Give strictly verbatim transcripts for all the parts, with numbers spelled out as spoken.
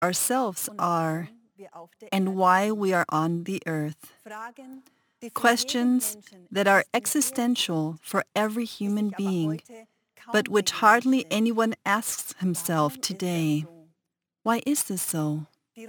ourselves are and why we are on the earth. Questions that are existential for every human being, but which hardly anyone asks himself today. Why is this so?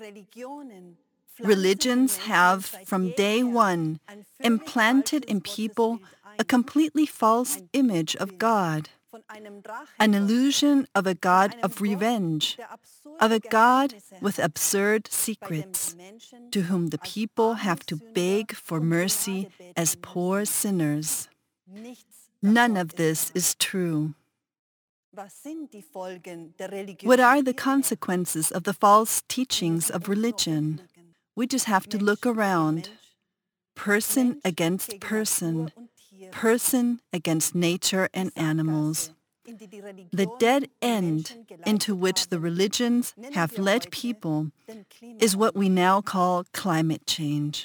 Religions have, from day one, implanted in people a completely false image of God, an illusion of a God of revenge, of a God with absurd secrets, to whom the people have to beg for mercy as poor sinners. None of this is true. What are the consequences of the false teachings of religion? We just have to look around. Person against person, person against nature and animals. The dead end into which the religions have led people is what we now call climate change.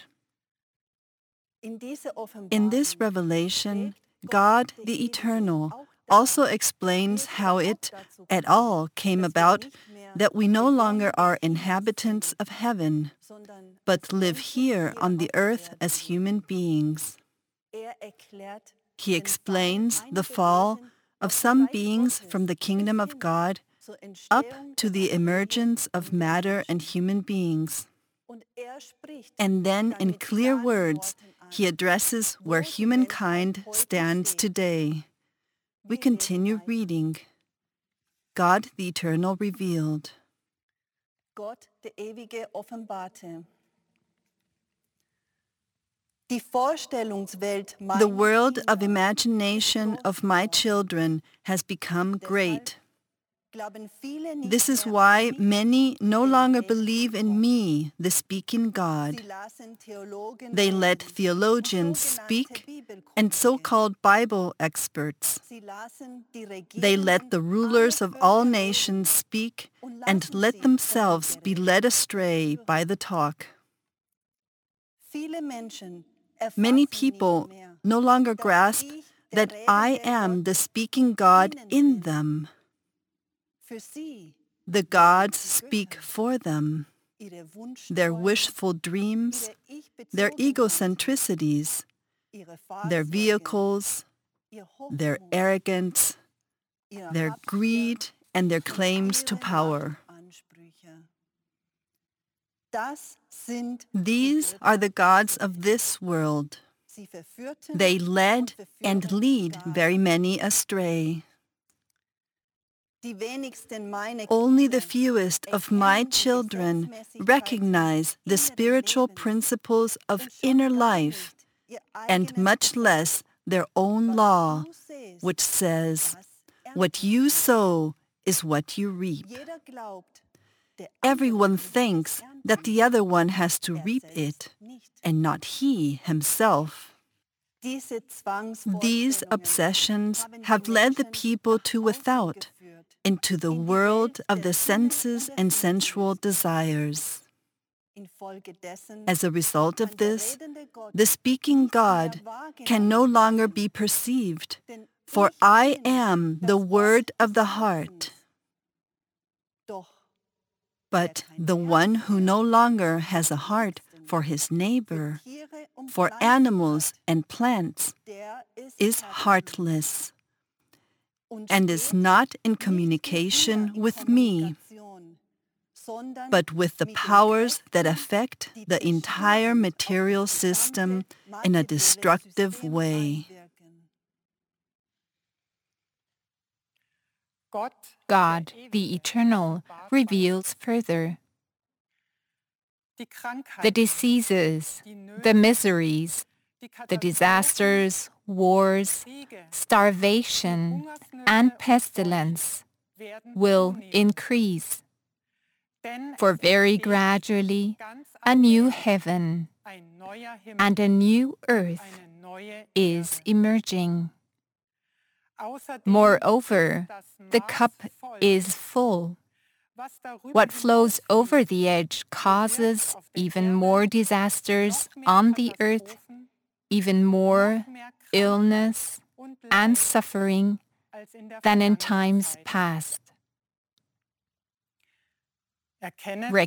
In this revelation, God the Eternal also explains how it at all came about that we no longer are inhabitants of heaven, but live here on the earth as human beings. He explains the fall of some beings from the kingdom of God up to the emergence of matter and human beings. And then in clear words, he addresses where humankind stands today. We continue reading. God the Eternal revealed. Gott der Ewige offenbarte. The world of imagination of my children has become great. This is why many no longer believe in me, the speaking God. They let theologians speak and so-called Bible experts. They let the rulers of all nations speak and let themselves be led astray by the talk. Many people no longer grasp that I am the speaking God in them. The gods speak for them. Their wishful dreams, their egocentricities, their vehicles, their arrogance, their greed, and their claims to power. These are the gods of this world. They led and lead very many astray. Only the fewest of my children recognize the spiritual principles of inner life, and much less their own law, which says, what you sow is what you reap. Everyone thinks that the other one has to reap it, and not he himself. These obsessions have led the people to without, into the world of the senses and sensual desires. As a result of this, the speaking God can no longer be perceived, for I am the word of the heart. But the one who no longer has a heart for his neighbor, for animals and plants, is heartless and is not in communication with me, but with the powers that affect the entire material system in a destructive way. God, the Eternal, reveals further. The diseases, the miseries, the disasters, wars, starvation, and pestilence will increase. For very gradually, a new heaven and a new earth is emerging. Moreover, the cup is full. What flows over the edge causes even more disasters on the earth, even more illness and suffering than in times past.